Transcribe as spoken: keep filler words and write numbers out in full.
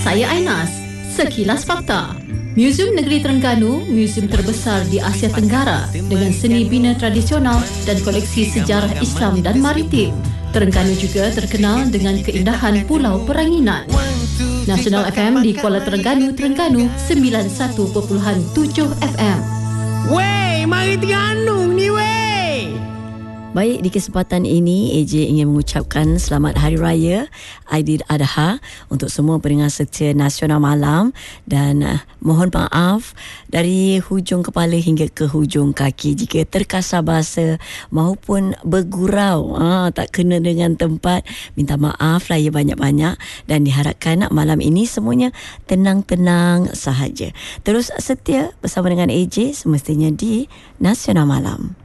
Saya Ainas. Sekilas Fakta. Muzium Negeri Terengganu, muzium terbesar di Asia Tenggara dengan seni bina tradisional dan koleksi sejarah Islam dan maritim. Terengganu juga terkenal dengan keindahan Pulau Peranginan. Nasional F M di Kuala Terengganu, Terengganu sembilan puluh satu perpuluhan tujuh F M. Wey, mari Terengganu ni wey. Baik, di kesempatan ini A J ingin mengucapkan selamat Hari Raya Aidiladha untuk semua pendengar setia Nasional Malam dan uh, mohon maaf dari hujung kepala hingga ke hujung kaki jika terkasar bahasa maupun bergurau uh, tak kena dengan tempat. Minta maaf lah ya banyak-banyak dan diharapkan malam ini semuanya tenang-tenang sahaja. Terus setia bersama dengan A J semestinya di Nasional Malam.